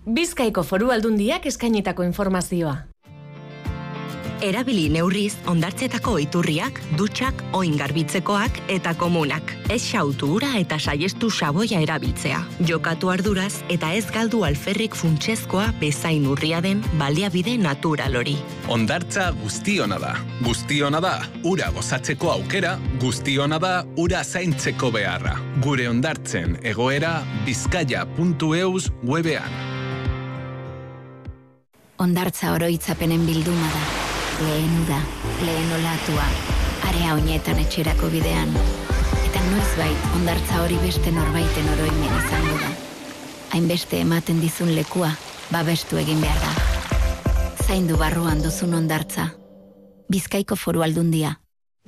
Bizkaiko Foru Aldundiak eskainitako informazioa. Erabili neurriz hondartzetako iturriak, dutxak, oin garbitzekoak eta komunak. Ez xautu ura eta saiestu xaboia erabiltzea. Jokatu arduraz eta ez galdu alferrik funtsezkoa bezain urria den baliabide natural hori. Hondartza guztiona da. Guztiona da ura gozatzeko aukera, guztiona da ura zaintzeko beharra. Gure hondartzen egoera bizkaia.eus webean. Hondartza oroitzapenen bilduma da. Lehen uda, lehen olatua, area oinetan etxerako bidean. Eta noizbait, hondartza hori beste norbaiten oroimen izango da. Hainbeste ematen dizun lekua, babestu egin behar da. Zaindu barruan duzun hondartza. Bizkaiko Foru Aldundia.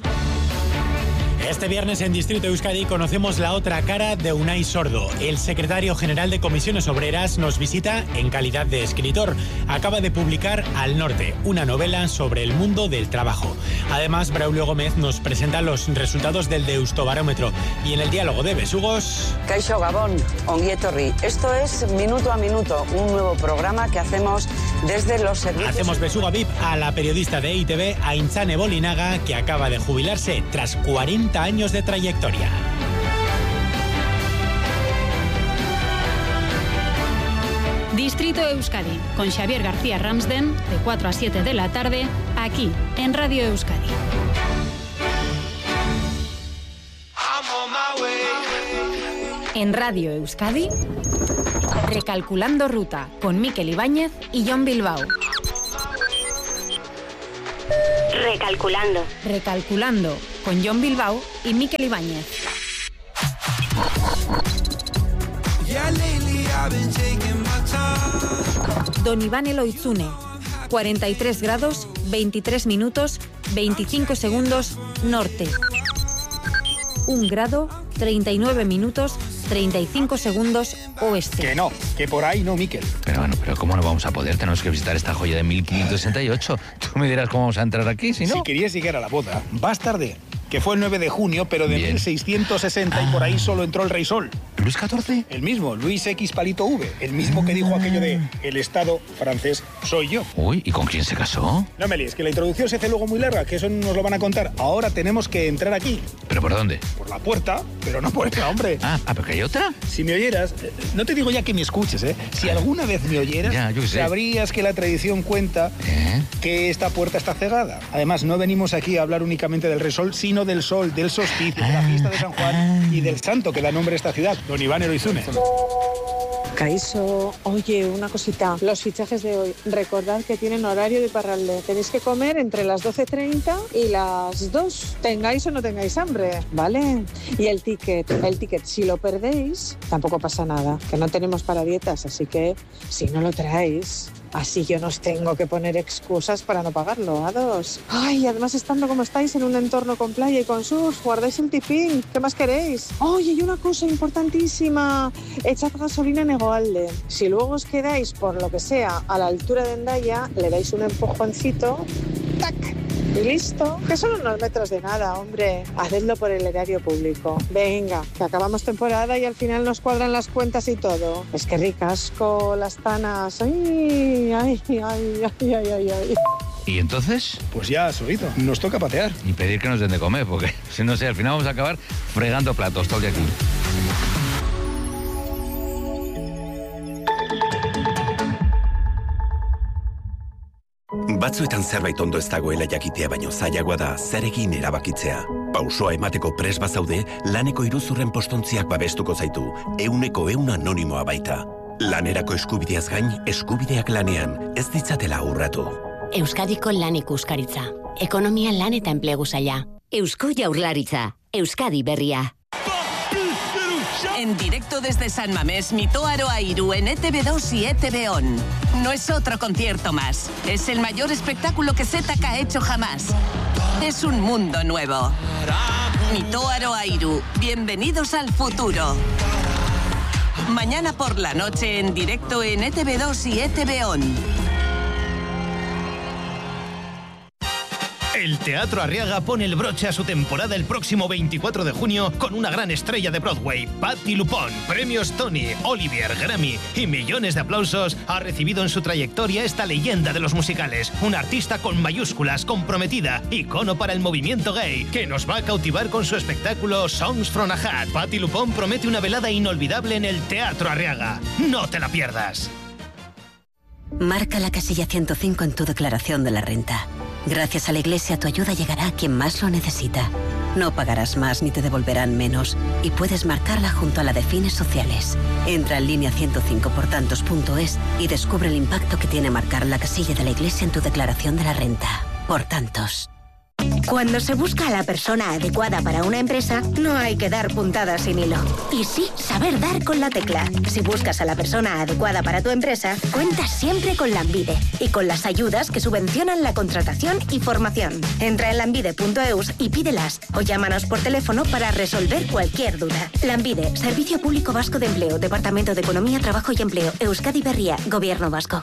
Este viernes en Distrito Euskadi conocemos la otra cara de Unai Sordo. El secretario general de Comisiones Obreras nos visita en calidad de escritor. Acaba de publicar Al Norte, una novela sobre el mundo del trabajo. Además, Braulio Gómez nos presenta los resultados del Deustobarómetro. Y en el diálogo de Besugos... Kaixo Gabón, ongi etorri. Esto es Minuto a Minuto, un nuevo programa que hacemos desde los servicios... Hacemos Besuga VIP a la periodista de EITV, Aintzane Bolinaga, que acaba de jubilarse tras 40 años de trayectoria. Distrito Euskadi, con Xavier García Ramsden, de 4 a 7 de la tarde, aquí, en Radio Euskadi. En Radio Euskadi, Recalculando Ruta, con Mikel Ibáñez y Jon Bilbao. Recalculando, con Jon Bilbao y Mikel Ibáñez. Don Iván Eloizune, 43 grados, 23 minutos, 25 segundos, norte. 1 grado, 39 minutos, 35 segundos, oeste. Que no, que por ahí no, Mikel. Pero bueno, pero ¿cómo no vamos a poder? Tenemos que visitar esta joya de 1568. Tú me dirás cómo vamos a entrar aquí, si no... Si querías llegar a la boda, vas tarde. Que fue el 9 de junio, pero de 1660 y por ahí solo entró el rey Sol. ¿Luis XIV? El mismo, Luis X Palito V. El mismo que dijo aquello de el Estado francés soy yo. Uy, ¿y con quién se casó? No me líes, que la introducción se hace luego muy larga, que eso nos lo van a contar. Ahora tenemos que entrar aquí. ¿Pero por dónde? Por la puerta, pero no por esta, hombre. ¿Pero que hay otra? Si me oyeras, no te digo ya que me escuches, ¿eh? Si alguna vez me oyeras, ya, yo sé. Sabrías que la tradición cuenta que esta puerta está cegada. Además, no venimos aquí a hablar únicamente del rey Sol, sino del sol, del solsticio, de la fiesta de San Juan y del santo que da nombre a esta ciudad, don Iván Eloizune. Caíso, oye, una cosita. Los fichajes de hoy, recordad que tienen horario de Iparralde. Tenéis que comer entre las 12:30 y las 2. Tengáis o no tengáis hambre, ¿vale? Y el ticket, si lo perdéis, tampoco pasa nada, que no tenemos para dietas, así que si no lo traéis... Así yo no os tengo que poner excusas para no pagarlo, a dos. Ay, además estando como estáis en un entorno con playa y con surf, guardáis el tipín. ¿Qué más queréis? Oye, y una cosa importantísima. Echad gasolina en Egoalde. Si luego os quedáis, por lo que sea, a la altura de Hendaya, le dais un empujoncito. ¡Tac! Y listo. Que son unos metros de nada, hombre. Hacedlo por el erario público. Venga, que acabamos temporada y al final nos cuadran las cuentas y todo. Es que ricasco, las tanas. Ay, ay, ay, ay, ay, ay, ay. ¿Y entonces? Pues ya has oído, nos toca patear. Y pedir que nos den de comer, porque si no sé, al final vamos a acabar fregando platos todo el día aquí. Batzuetan zerbait ondo ez dagoela jakitea baino zailagoa da zer egin erabakitzea. Pausoa emateko prest bazaude, laneko iruzurren postontziak babestuko zaitu, 100% anonimoa baita. Lanerako eskubideaz gain, eskubideak lanean, ez ditzatela urratu. Euskadiko lan ikuskaritza. Ekonomia, lan eta enplegu saila. Eusko Jaurlaritza. Euskadi berria. En directo desde San Mamés, Mito Aroa Iru en ETV2 y ETV On. No es otro concierto más. Es el mayor espectáculo que ZK ha hecho jamás. Es un mundo nuevo. Mito Aroa Iru. Bienvenidos al futuro. Mañana por la noche en directo en ETV2 y ETV On. El Teatro Arriaga pone el broche a su temporada el próximo 24 de junio con una gran estrella de Broadway, Patti LuPone. Premios Tony, Olivier, Grammy y millones de aplausos ha recibido en su trayectoria esta leyenda de los musicales. Una artista con mayúsculas, comprometida, icono para el movimiento gay, que nos va a cautivar con su espectáculo Songs from a Hat. Patti LuPone promete una velada inolvidable en el Teatro Arriaga. ¡No te la pierdas! Marca la casilla 105 en tu declaración de la renta. Gracias a la Iglesia, tu ayuda llegará a quien más lo necesita. No pagarás más ni te devolverán menos. Y puedes marcarla junto a la de fines sociales. Entra en línea 105portantos.es y descubre el impacto que tiene marcar la casilla de la Iglesia en tu declaración de la renta. Por tantos. Cuando se busca a la persona adecuada para una empresa, no hay que dar puntadas sin hilo. Y sí, saber dar con la tecla. Si buscas a la persona adecuada para tu empresa, cuentas siempre con Lambide y con las ayudas que subvencionan la contratación y formación. Entra en lambide.eus y pídelas o llámanos por teléfono para resolver cualquier duda. Lambide, Servicio Público Vasco de Empleo, Departamento de Economía, Trabajo y Empleo, Euskadi Berria, Gobierno Vasco.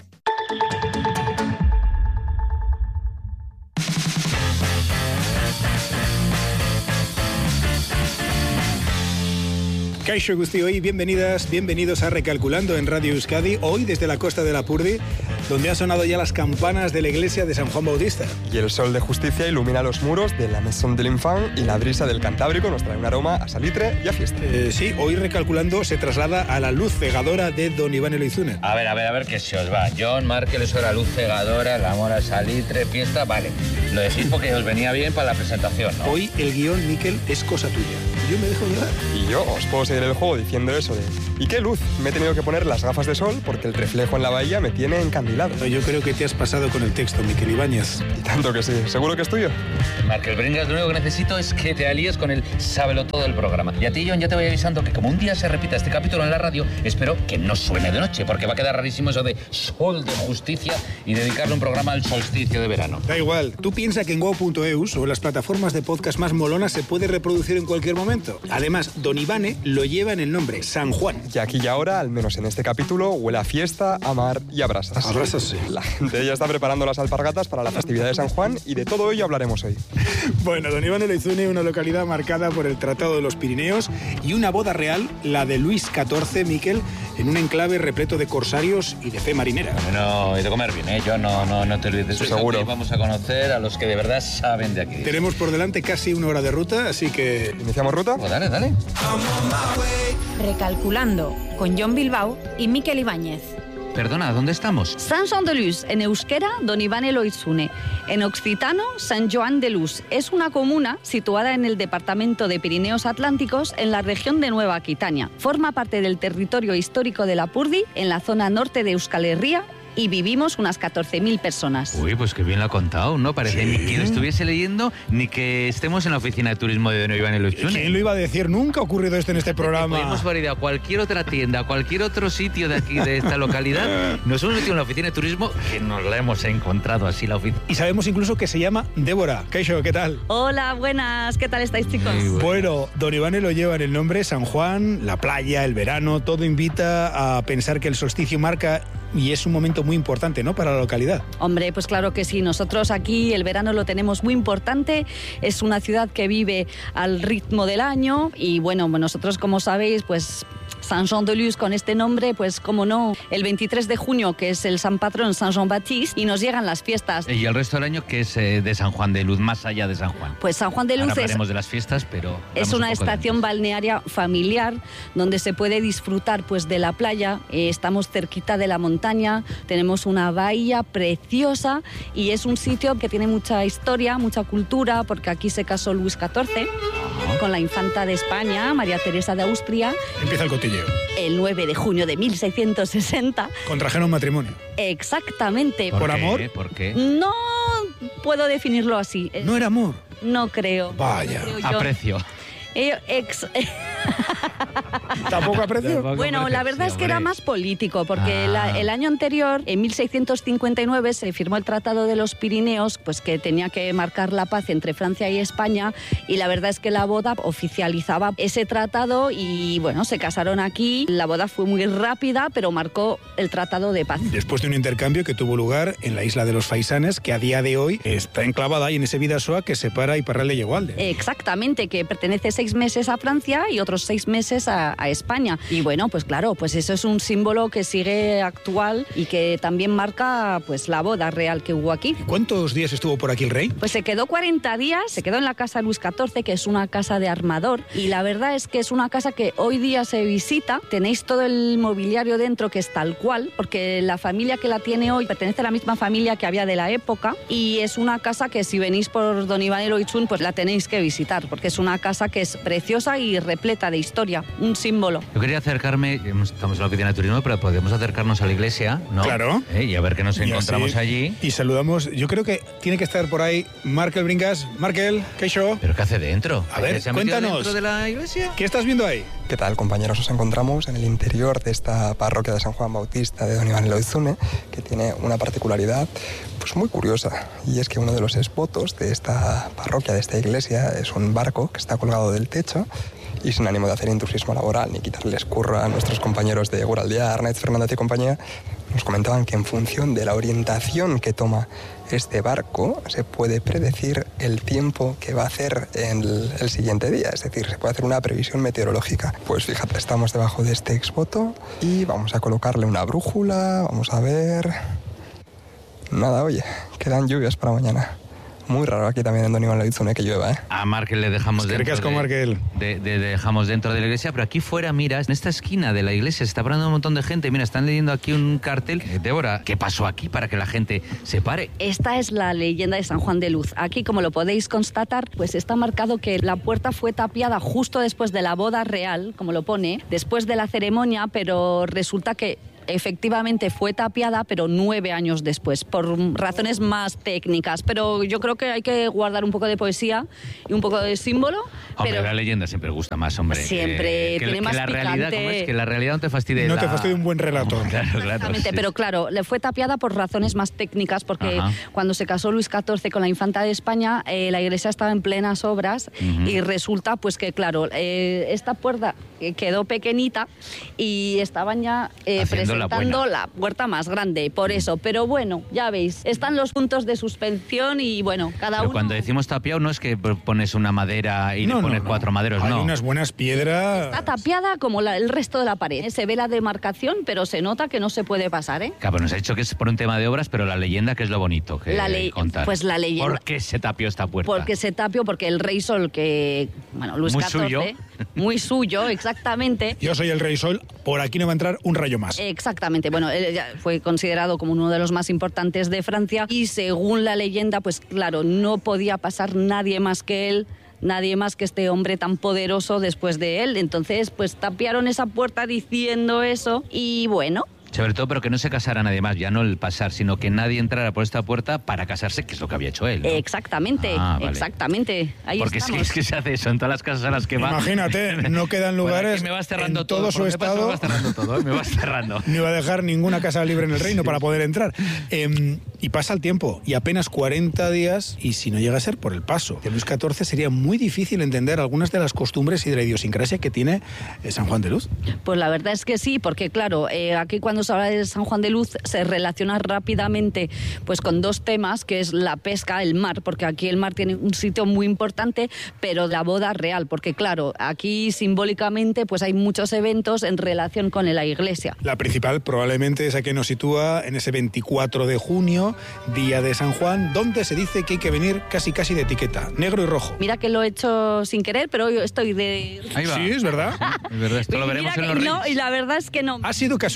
Kaixo Guztioi, bienvenidos a Recalculando en Radio Euskadi, hoy desde la costa de Lapurdi, donde han sonado ya las campanas de la iglesia de San Juan Bautista. Y el sol de justicia ilumina los muros de la Maison de l'Enfant y la brisa del Cantábrico nos trae un aroma a salitre y a fiesta. Sí, hoy Recalculando se traslada a la luz cegadora de don Iván Eloizune. A ver, que se os va. John, Markel, eso era luz cegadora, el amor a salitre, fiesta, vale. Lo decís porque os venía bien para la presentación, ¿no? Hoy el guión, Miquel, es cosa tuya. Yo me dejo llevar. Y yo os puedo seguir el juego diciendo eso de ¿y qué luz? Me he tenido que poner las gafas de sol porque el reflejo en la bahía me tiene encandilado. Yo creo que te has pasado con el texto, Miquel Ibáñez. Y tanto que sí. ¿Seguro que es tuyo? Markel Bringas, lo único que necesito es que te alíes con el sábelo todo del programa. Y a ti, John, ya te voy avisando que como un día se repita este capítulo en la radio, espero que no suene de noche, porque va a quedar rarísimo eso de sol de justicia y dedicarle un programa al solsticio de verano. Da igual. Tú piensa que en wow.eus o en las plataformas de podcast más molonas se puede reproducir en cualquier momento. Además, don Ivane lo lleva en el nombre, San Juan. Y aquí y ahora, al menos en este capítulo, huele a fiesta, a mar y a brasas. A brasas, sí. La gente ya está preparando las alpargatas para la festividad de San Juan y de todo ello hablaremos hoy. Bueno, don Iván Eloizune, una localidad marcada por el Tratado de los Pirineos y una boda real, la de Luis XIV, Miquel, en un enclave repleto de corsarios y de fe marinera. Bueno, y de comer bien, ¿eh? Yo no te olvides de eso. Seguro. Vamos a conocer a los que de verdad saben de aquí. Tenemos por delante casi una hora de ruta, así que... ¿Iniciamos ruta? Pues dale. Recalculando, con John Bilbao y Miquel Ibáñez. Perdona, ¿dónde estamos? Saint-Jean-de-Luz, en euskera, don Iván Eloizune. En occitano, Saint-Joan-de-Luz. Es una comuna situada en el departamento de Pirineos Atlánticos, en la región de Nueva Aquitania. Forma parte del territorio histórico de Lapurdi, en la zona norte de Euskal Herria, y vivimos unas 14.000 personas. Uy, pues qué bien lo ha contado, ¿no? Parece ni que lo estuviese leyendo ni que estemos en la oficina de turismo de don Iván Eloizune. ¿Quién lo iba a decir? Nunca ha ocurrido esto en este programa. Podemos haber ido a cualquier otra tienda, a cualquier otro sitio de aquí, de esta localidad. Nos hemos metido en la oficina de turismo que nos la hemos encontrado así, la oficina. Y sabemos incluso que se llama Débora. Kaixo, ¿qué tal? Hola, buenas. ¿Qué tal estáis, chicos? Bueno, don Iván lo lleva en el nombre San Juan, la playa, el verano, todo invita a pensar que el solsticio marca y es un momento muy importante, ¿no?, para la localidad. Hombre, pues claro que sí. Nosotros aquí el verano lo tenemos muy importante. Es una ciudad que vive al ritmo del año y bueno, nosotros, como sabéis, pues Saint-Jean-de-Luz con este nombre, pues como no, el 23 de junio, que es el San Patrón San Jean-Baptiste, y nos llegan las fiestas. Y el resto del año, que es de San Juan de Luz, más allá de San Juan. Pues San Juan de Luz ahora hablaremos de las fiestas, pero es una estación balnearia familiar donde se puede disfrutar pues de la playa. Estamos cerquita de la montaña, tenemos una bahía preciosa y es un sitio que tiene mucha historia, mucha cultura, porque aquí se casó Luis XIV con la infanta de España, María Teresa de Austria. Empieza el cotilleo. El 9 de junio de 1660. Contrajeron matrimonio. Exactamente. ¿Por amor? ¿Por qué? No puedo definirlo así. ¿No era amor? No creo. Vaya. No creo yo. Aprecio. ¿Tampoco aprecio? Bueno, la verdad es que era más político, porque el año anterior, en 1659, se firmó el Tratado de los Pirineos, pues que tenía que marcar la paz entre Francia y España, y la verdad es que la boda oficializaba ese tratado y, bueno, se casaron aquí. La boda fue muy rápida, pero marcó el Tratado de Paz. Después de un intercambio que tuvo lugar en la isla de los Faisanes, que a día de hoy está enclavada ahí en ese Bidasoa que separa Iparralde y Egualde. Exactamente, que pertenece 6 meses a Francia y otros 6 meses a España. Y bueno, pues claro, pues eso es un símbolo que sigue actual y que también marca pues la boda real que hubo aquí. ¿Cuántos días estuvo por aquí el rey? Pues se quedó 40 días, se quedó en la casa Luis XIV, que es una casa de armador, y la verdad es que es una casa que hoy día se visita. Tenéis todo el mobiliario dentro que es tal cual, porque la familia que la tiene hoy pertenece a la misma familia que había de la época, y es una casa que si venís por Don Iván Eloitzún, pues la tenéis que visitar, porque es una casa que es preciosa y repleta de historia, un símbolo. Yo quería acercarme, estamos en la oficina de turismo, pero podemos acercarnos a la iglesia, ¿no? Claro. Y a ver qué nos encontramos allí. Y saludamos, yo creo que tiene que estar por ahí Markel Bringas. Markel, ¿qué show? ¿Pero qué hace dentro? A ver, ¿Se ha cuéntanos. metido dentro de la iglesia? ¿Qué estás viendo ahí? ¿Qué tal, compañeros? Nos encontramos en el interior de esta parroquia de San Juan Bautista de Don Iván Eloizune, que tiene una particularidad pues muy curiosa, y es que uno de los exvotos de esta parroquia, de esta iglesia, es un barco que está colgado del techo, y sin ánimo de hacer intrusismo laboral ni quitarles curro a nuestros compañeros de Guraldia, Arnaiz, Fernández y compañía, nos comentaban que en función de la orientación que toma este barco se puede predecir el tiempo que va a hacer en el siguiente día, es decir, se puede hacer una previsión meteorológica. Pues fíjate, estamos debajo de este exvoto y vamos a colocarle una brújula, vamos a ver... Nada, oye, quedan lluvias para mañana. Muy raro aquí también en Don Iván Eloitzune que llueva, ¿eh? A Markel le dejamos dejamos dentro de la iglesia, pero aquí fuera, mira, en esta esquina de la iglesia se está parando un montón de gente. Mira, están leyendo aquí un cartel. Débora, ¿qué pasó aquí para que la gente se pare? Esta es la leyenda de San Juan de Luz. Aquí, como lo podéis constatar, pues está marcado que la puerta fue tapiada justo después de la boda real, como lo pone, después de la ceremonia, pero resulta que efectivamente fue tapiada, pero 9 años después, por razones más técnicas. Pero yo creo que hay que guardar un poco de poesía y un poco de símbolo. Hombre, pero la leyenda siempre gusta más, hombre. Siempre tiene más la picante. realidad, ¿cómo es? Que la realidad no te fastidie. No te fastidie un buen relato. Claro, Exactamente, sí. pero claro, le fue tapiada por razones más técnicas, porque cuando se casó Luis XIV con la infanta de España, la iglesia estaba en plenas obras y resulta pues que, claro, esta puerta quedó pequeñita y estaban ya presentando la puerta más grande, por eso. Pero bueno, ya veis, están los puntos de suspensión y bueno, cada uno... Cuando decimos tapiado no es que pones una madera y le pones 4 maderos, Hay no. unas buenas piedras. Está tapiada como el resto de la pared. Se ve la demarcación, pero se nota que no se puede pasar, ¿eh? Claro, nos ha dicho que es por un tema de obras, pero la leyenda, que es lo bonito que contar. Pues la leyenda. ¿Por qué se tapió esta puerta? Porque se tapió, porque el rey Sol, que, bueno, Luis Muy XIV, suyo. muy suyo, exactamente. Yo soy el rey Sol, por aquí no va a entrar un rayo más. Exactamente, bueno, él ya fue considerado como uno de los más importantes de Francia y según la leyenda, pues claro, no podía pasar nadie más que él, nadie más que este hombre tan poderoso después de él. Entonces, pues tapiaron esa puerta diciendo eso y bueno... Sobre todo, pero que no se casara nadie más, ya no el pasar, sino que nadie entrara por esta puerta para casarse, que es lo que había hecho él, ¿no? Exactamente, Vale. exactamente. Ahí Porque estamos. es que se hace eso en todas las casas a las que va. Imagínate, no quedan lugares me vas cerrando en todo todo su por donde pasa, estado. me vas cerrando todo, me vas cerrando. No iba a dejar ninguna casa libre en el reino para poder entrar. Y pasa el tiempo, y apenas 40 días, y si no llega a ser por el paso de Luis XIV, sería muy difícil entender algunas de las costumbres y de la idiosincrasia que tiene San Juan de Luz. Pues la verdad es que sí, porque claro, aquí cuando se habla de San Juan de Luz se relaciona rápidamente pues con 2 temas, que es la pesca, el mar, porque aquí el mar tiene un sitio muy importante, pero la boda real, porque claro, aquí simbólicamente pues hay muchos eventos en relación con la iglesia. La principal probablemente esa que nos sitúa en ese 24 de junio, día de San Juan, donde se dice que hay que venir casi de etiqueta, negro y rojo. Mira que lo he hecho sin querer, pero yo estoy de... Ahí va. Sí, es verdad. Es verdad, esto lo veremos en los Reyes. No, y la verdad es que no. Ha sido casual,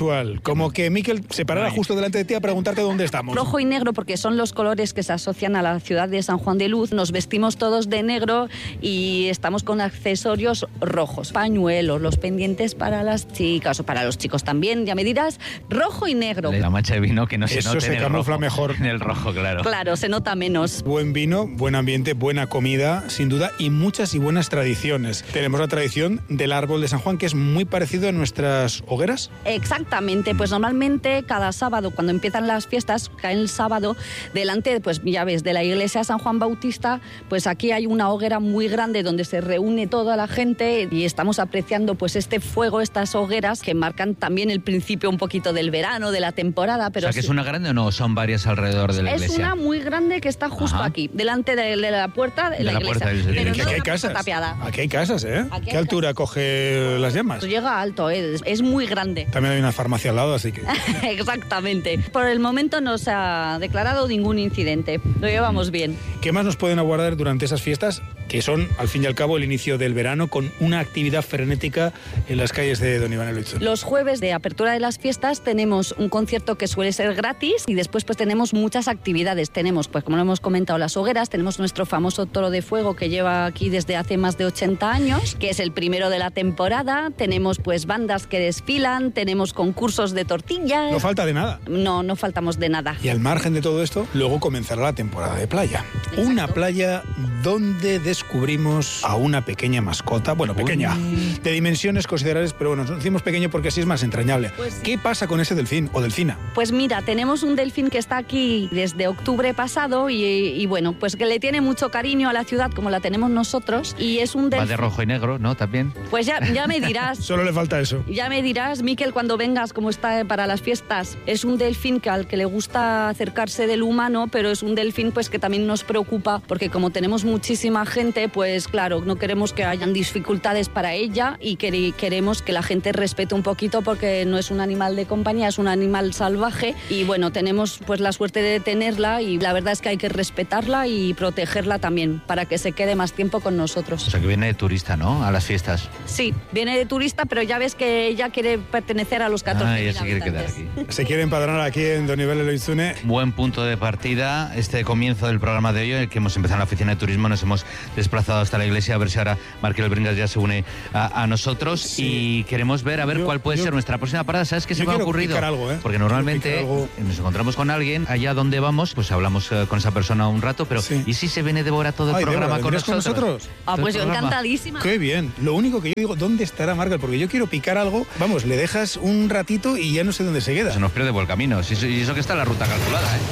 Como que Miquel se parara justo delante de ti a preguntarte dónde estamos. Rojo y negro porque son los colores que se asocian a la ciudad de San Juan de Luz. Nos vestimos todos de negro y estamos con accesorios rojos, pañuelos, los pendientes para las chicas o para los chicos también, ya me dirás, rojo y negro. La mancha de vino que no se Eso note se en el camufla rojo. mejor. En el rojo, claro. Claro, se nota menos. Buen vino, buen ambiente, buena comida, sin duda, y muchas y buenas tradiciones. Tenemos la tradición del árbol de San Juan, que es muy parecido a nuestras hogueras. Exactamente, pues normalmente cada sábado, cuando empiezan las fiestas, cae el sábado, delante, pues ya ves, de la iglesia San Juan Bautista, pues aquí hay una hoguera muy grande donde se reúne toda la gente y estamos apreciando pues este fuego, estas hogueras que marcan también el principio un poquito del verano, de la temporada. Pero O sea, ¿que es una grande o no? ¿Son varias alrededor de la iglesia? Es una muy grande que está justo Ajá. aquí, delante de la puerta de la iglesia. puerta de la iglesia. Pero Aquí no hay una casas. puerta tapiada. Aquí hay casas, ¿eh? Aquí ¿Qué hay altura coge las llamas? Llega alto, es muy grande. También hay una farmacia al lado, así que... Exactamente. Por el momento no se ha declarado ningún incidente. Lo llevamos bien. ¿Qué más nos pueden aguardar durante esas fiestas, que son, al fin y al cabo, el inicio del verano, con una actividad frenética en las calles de Don Iván Eloizun? Los jueves de apertura de las fiestas tenemos un concierto que suele ser gratis y después pues tenemos muchas actividades. Tenemos, pues como lo hemos comentado, las hogueras, tenemos nuestro famoso toro de fuego que lleva aquí desde hace más de 80 años, que es el primero de la temporada. Tenemos pues bandas que desfilan, tenemos concursos de tortillas. No falta de nada. No, no faltamos de nada. Y al margen de todo esto, luego comenzará la temporada de playa. Exacto. Una playa donde descubrimos a una pequeña mascota, bueno, pequeña, de dimensiones considerables, pero bueno, decimos pequeño porque así es más entrañable. Pues sí. ¿Qué pasa con ese delfín o delfina? Pues mira, tenemos un delfín que está aquí desde octubre pasado y bueno, pues que le tiene mucho cariño a la ciudad como la tenemos nosotros y es un Va delfín... de rojo y negro, ¿no? También. Pues ya me dirás. Solo le falta eso. Ya me dirás, Miquel, cuando vengas, cómo está para las fiestas. Es un delfín al que le gusta acercarse del humano, pero es un delfín pues que también nos preocupa porque como tenemos muchísima gente, pues claro, no queremos que hayan dificultades para ella y queremos que la gente respete un poquito porque no es un animal de compañía, es un animal salvaje y bueno, tenemos pues la suerte de tenerla y la verdad es que hay que respetarla y protegerla también para que se quede más tiempo con nosotros. O sea, que viene de turista, ¿no? A las fiestas. Sí, viene de turista, pero ya ves que ella quiere pertenecer a los 14.000 ella se quiere quedar habitantes. aquí. Se quiere empadronar aquí en Don Iván Eloizun. Buen punto de partida este comienzo del programa de hoy, en el que hemos empezado en la oficina de turismo, nos hemos desplazado hasta la iglesia a ver si ahora Markel Bringas ya se une a nosotros y queremos ver cuál puede ser nuestra próxima parada. ¿Sabes qué se me ha ocurrido? Algo, ¿eh? Porque normalmente nos encontramos con alguien, allá donde vamos, pues hablamos con esa persona un rato, pero ¿y si se viene Débora todo el programa Débora, con nosotros? Ah, pues yo encantadísima. Qué bien. Lo único que yo digo, ¿dónde estará Markel? Porque yo quiero picar algo, vamos, le dejas un ratito y ya no sé dónde se queda. Se nos pierde por el camino. Y eso que está en la ruta calculada, ¿eh?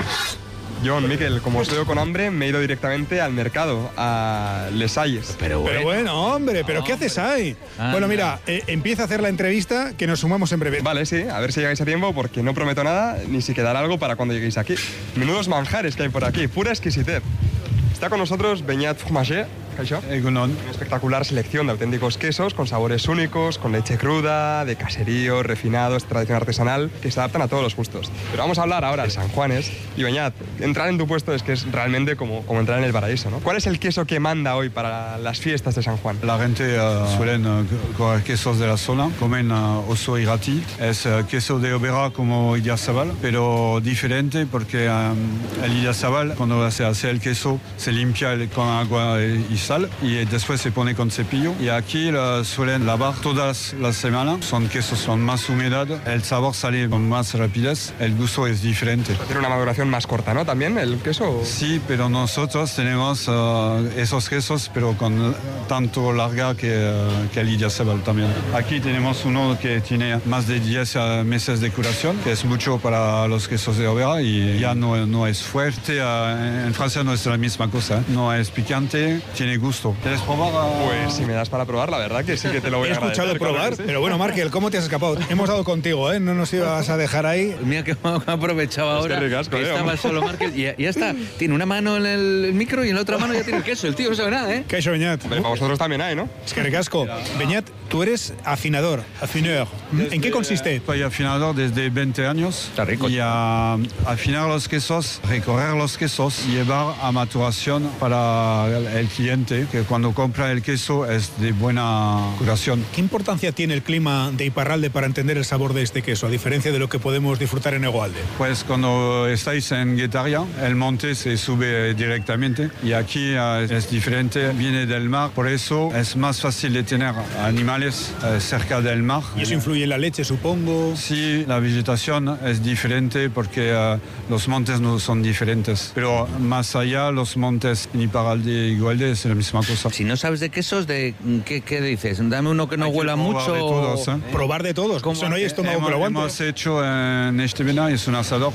John, Miquel, como os veo con hambre, me he ido directamente al mercado, a Les Halles. Pero bueno, hombre, ¿pero qué haces ahí? Bueno, mira, empieza a hacer la entrevista, que nos sumamos en breve. Vale, sí, a ver si llegáis a tiempo, porque no prometo nada, ni si quedará algo para cuando lleguéis aquí. Menudos manjares que hay por aquí, pura exquisitez. Está con nosotros Beñat Fromager, una espectacular selección de auténticos quesos con sabores únicos, con leche cruda, de caserío, refinados, tradición artesanal, que se adaptan a todos los gustos. Pero vamos a hablar ahora de San Juanes. Y Beñat, entrar en tu puesto es que es realmente como entrar en el paraíso, ¿no? ¿Cuál es el queso que manda hoy para las fiestas de San Juan? La gente suelen comer quesos de la zona, comen oso y gati. Es queso de Obera como Idiazabal, pero diferente porque el Idiazabal, cuando se hace el queso, se limpia con agua y sal y después se pone con cepillo. Y aquí suelen lavar todas las semanas. Son quesos con más humedad, el sabor sale con más rapidez, el gusto es diferente. Tiene una maduración más corta, ¿no? También el queso. Sí, pero nosotros tenemos esos quesos, pero con tanto larga que el Idiazabal también. Aquí tenemos uno que tiene más de 10 meses de curación, que es mucho para los quesos de Obera y ya no es fuerte. En Francia no es la misma cosa, ¿eh? No es picante, tiene gusto. ¿Quieres probar? Pues si me das para probar, la verdad que sí que te lo voy a agradecer. He escuchado probar, pero bueno, Markel, ¿cómo te has escapado? Hemos dado contigo, ¿eh? No nos ibas a dejar ahí. Mira que me ha aprovechado ahora. Es que ricasco, que estaba solo Markel y ya está. Tiene una mano en el micro y en la otra mano ya tiene el queso. El tío no sabe nada, ¿eh? Queso, Beñat. Pero para vosotros también hay, ¿no? Es que ricasco. Beñat, tú eres afinador. ¿En qué consiste? Soy afinador desde 20 años. Está rico. Y afinar los quesos, recorrer los quesos, llevar a maturación para el cliente cliente que cuando compra el queso es de buena curación. ¿Qué importancia tiene el clima de Iparralde para entender el sabor de este queso, a diferencia de lo que podemos disfrutar en Hegoalde? Pues cuando estáis en Guetaria, el monte se sube directamente y aquí es diferente, viene del mar, por eso es más fácil de tener animales cerca del mar. ¿Y eso influye en la leche, supongo? Sí, la vegetación es diferente porque los montes no son diferentes, pero más allá los montes en Iparralde y Hegoalde es la misma cosa. Si no sabes de quesos, ¿qué dices? Dame uno que no huela mucho. De todos, Probar de todos, como no hay estómago que lo aguante. Hemos hecho en este verano, es un asador,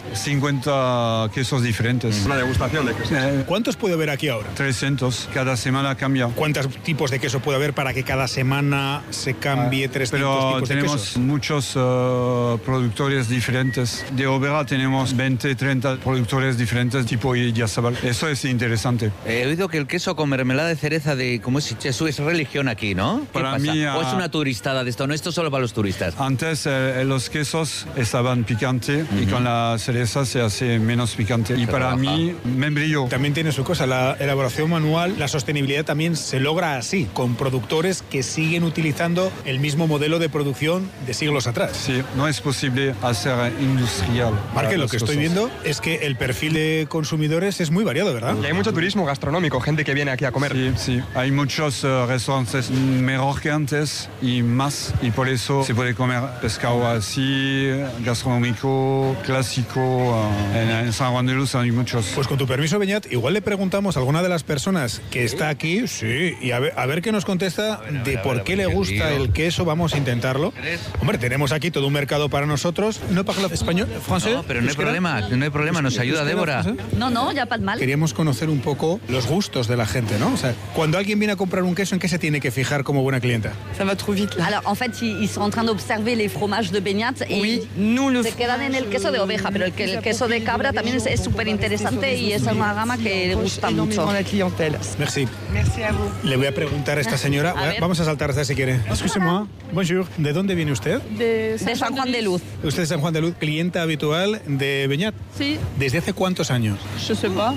50 quesos diferentes. Una degustación de quesos. ¿Cuántos puede haber aquí ahora? 300, cada semana cambia. ¿Cuántos tipos de queso puede haber para que cada semana se cambie 300 tipos de quesos? Tenemos muchos productores diferentes. De Obera tenemos 20, 30 productores diferentes tipo Idiazabal. Eso es interesante. He oído que el queso con mermelada de cereza ¿cómo es? Eso es religión aquí, ¿no? Para mí... ¿O es una turistada de esto? No, esto es solo para los turistas. Antes los quesos estaban picantes y con la cereza se hace menos picante. Y para mí, membrillo. También tiene su cosa, la elaboración manual, la sostenibilidad también se logra así, con productores que siguen utilizando el mismo modelo de producción de siglos atrás. Sí, no es posible hacer industrial. Marque, lo que estoy viendo es que el perfil de consumidores es muy variado, ¿verdad? Y hay mucho turismo gastronómico, gente que viene aquí a comer. Sí, sí. Hay muchos restaurantes mejor que antes y más, y por eso se puede comer pescado así, gastronómico, clásico. En San Juan de Luz hay muchos. Pues con tu permiso, Beñat, igual le preguntamos a alguna de las personas que está aquí, sí, y a ver qué nos contesta de por qué le gusta el queso. Vamos a intentarlo. Hombre, tenemos aquí todo un mercado para nosotros. ¿No parla español, francés? No, pero no hay problema, nos ayuda Débora. No, ya pas mal. Queríamos conocer un poco los gustos de la gente, ¿no? O sea, cuando alguien viene a comprar un queso, ¿en qué se tiene que fijar como buena clienta? Ça va trop vite. Alors, en fait, ils sont en train d'observer les fromages de Beñat y se quedan en el queso de oveja, pero el queso de cabra también es súper interesante y es una gama que gusta mucho. Merci. Merci a vous. Le voy a preguntar a esta señora, vamos a saltar hasta si quiere. Excusez-moi, bonjour. ¿De dónde viene usted? De San Juan de Luz. Usted es San Juan de Luz, clienta habitual de Beñat. Sí. ¿Desde hace cuántos años? Je sais pas.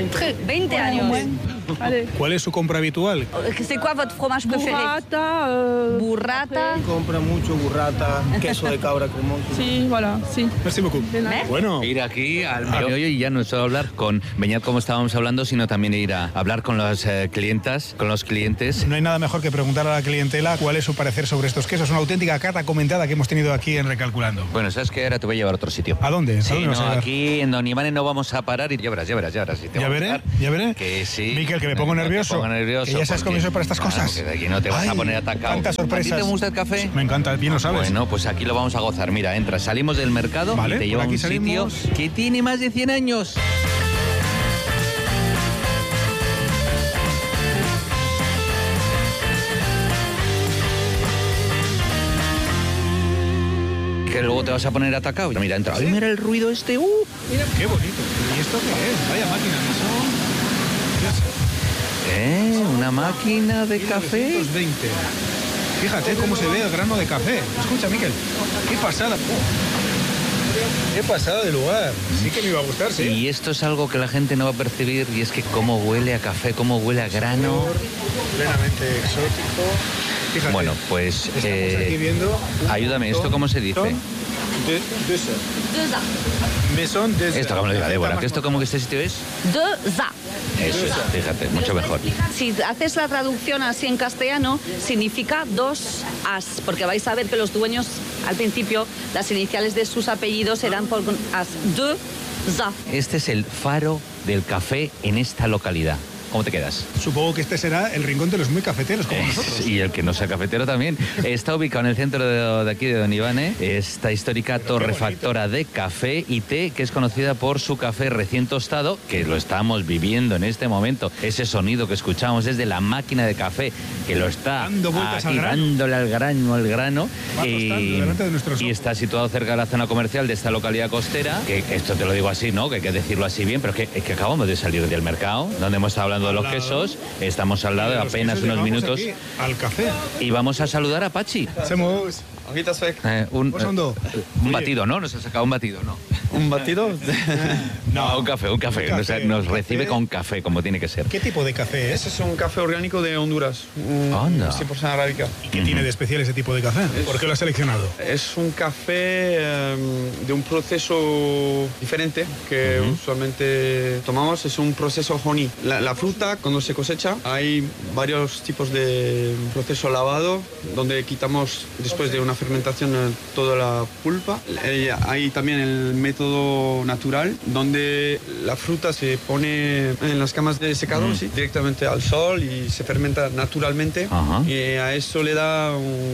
20 años. ¿Cuál es su compra habitual? C'est quoi votre fromage préféré? Burrata. Compra mucho burrata, queso de cabra cremoso. Sí, voilà, sí. Merci beaucoup. Bueno. Ir aquí al meollo y ya no solo hablar con Beñat como estábamos hablando, sino también ir a hablar con las clientas, con los clientes. No hay nada mejor que preguntar a la clientela cuál es su parecer sobre estos quesos. Una auténtica cata comentada que hemos tenido aquí en Recalculando. Bueno, ¿sabes qué? Ahora te voy a llevar a otro sitio. ¿A dónde? Sí, ¿A dónde vas a llevar? aquí en Don Iván no vamos a parar y ya verás. Si te ¿Ya veré? Que sí. Miquel, que me pongo nervioso. Que ya sabes cómo soy para estas cosas. Que de aquí no te vas a poner atacado. Tantas sorpresas. ¿A ti te gusta el café? Me encanta, bien lo sabes. Bueno, pues aquí lo vamos a gozar. Mira, entras, salimos del mercado y te lleva a un sitio que tiene más de 100 años. Que luego te vas a poner atacado. Mira, entra. ¿Sí? Mira el ruido este. Mira, qué bonito. ¿Y esto qué es? Vaya máquina. Una máquina de café. 220. Fíjate cómo se ve el grano de café. Escucha, Miquel. Qué pasada. Qué pasada de lugar. Sí que me iba a gustar, sí. Y esto es algo que la gente no va a percibir, y es que cómo huele a café, cómo huele a grano. Plenamente exótico. Fíjate, bueno, pues aquí viendo ayúdame, ¿esto cómo se dice? Maison des Esto como lo diga Débora, ¿que esto como que este sitio es? Eso, fíjate, mucho mejor. Si haces la traducción así en castellano, significa dos as, porque vais a ver que los dueños, al principio, las iniciales de sus apellidos eran por as. Deux ans. Este es el faro del café en esta localidad. ¿Cómo te quedas? Supongo que este será el rincón de los muy cafeteros como nosotros. Y el que no sea cafetero también. Está ubicado en el centro de aquí de Don Ivane, esta histórica torrefactora de café y té, que es conocida por su café recién tostado, que lo estamos viviendo en este momento. Ese sonido que escuchamos es de la máquina de café, que lo está aquí dándole al grano. Y está situado cerca de la zona comercial de esta localidad costera, que esto te lo digo así, ¿no? Que hay que decirlo así bien, pero es que acabamos de salir del mercado, donde hemos estado hablando de los quesos, estamos al lado de apenas unos minutos al café y vamos a saludar a Pachi. Un batido, ¿no? Nos ha sacado un batido, ¿no? ¿Un batido? No, un café. Nos recibe con café, como tiene que ser. ¿Qué tipo de café es? Ese es un café orgánico de Honduras. Anda. 100% arábica. ¿Y qué tiene de especial ese tipo de café? ¿Por qué lo has seleccionado? Es un café de un proceso diferente que usualmente tomamos. Es un proceso honey. La fruta, cuando se cosecha, hay varios tipos de proceso lavado, donde quitamos, después de una fermentación, toda la pulpa. Hay también el método natural, donde la fruta se pone en las camas de secado, directamente al sol y se fermenta naturalmente. Y a eso le da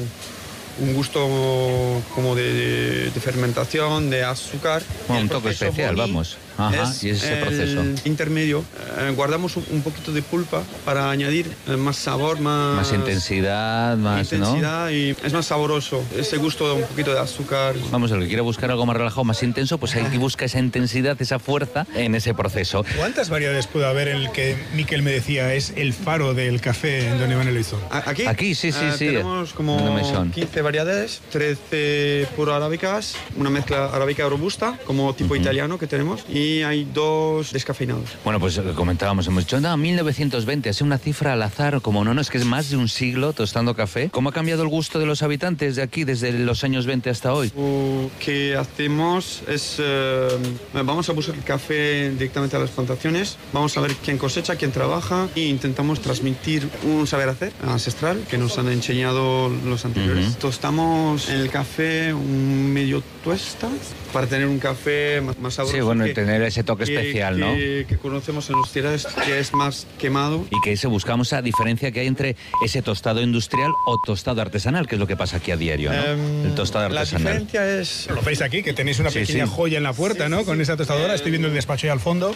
un gusto como de fermentación, de azúcar. Un toque especial, vamos. Y ese proceso intermedio. Guardamos un poquito de pulpa para añadir más sabor, más intensidad, ¿no? Y es más sabroso. Ese gusto de un poquito de azúcar. Vamos, el que quiera buscar algo más relajado, más intenso, pues hay que buscar esa intensidad, esa fuerza en ese proceso. ¿Cuántas variedades puede haber en el que Miquel me decía es el faro del café en Don Iván Eloizún? Aquí sí. Tenemos como 15 variedades, 13 puro arábicas, una mezcla arábica robusta, como tipo italiano que tenemos, y hay 2 descafeinados. Bueno, pues comentábamos, hemos dicho, 1920, así una cifra al azar, como no, es que es más de un siglo tostando café. ¿Cómo ha cambiado el gusto de los habitantes de aquí desde los años 20 hasta hoy? Lo que hacemos es, vamos a buscar el café directamente a las plantaciones, vamos a ver quién cosecha, quién trabaja, e intentamos transmitir un saber hacer ancestral que nos han enseñado los anteriores. Tostamos el café un medio tuesta para tener un café más sabroso. Sí, bueno, tener ese toque especial, ¿no? Que conocemos en los tierras, que es más quemado. Y que buscamos esa diferencia que hay entre ese tostado industrial o tostado artesanal, que es lo que pasa aquí a diario, ¿no? El tostado artesanal. La diferencia es... Lo veis aquí, que tenéis una pequeña joya en la puerta, ¿no? Con esa tostadora. Estoy viendo el despacho ahí al fondo.